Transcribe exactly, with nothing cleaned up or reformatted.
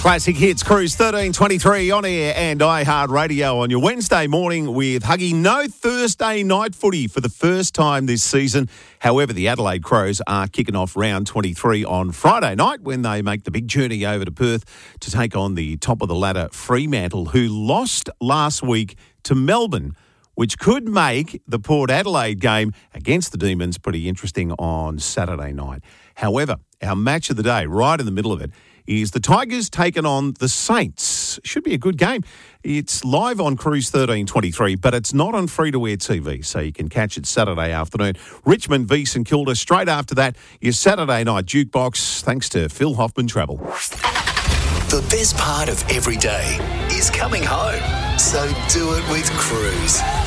Classic Hits Cruise thirteen twenty-three on air and iHeartRadio on your Wednesday morning with Huggy. No Thursday night footy for the first time this season. However, the Adelaide Crows are kicking off round twenty-three on Friday night when they make the big journey over to Perth to take on the top of the ladder Fremantle, who lost last week to Melbourne, which could make the Port Adelaide game against the Demons pretty interesting on Saturday night. However, our match of the day, right in the middle of it, is the Tigers taking on the Saints. Should be a good game. It's live on Cruise thirteen twenty-three, but it's not on free-to-air T V, so you can catch it Saturday afternoon. Richmond v St Kilda. Straight after that, your Saturday night jukebox, thanks to Phil Hoffman Travel. The best part of every day is coming home. So do it with Cruise.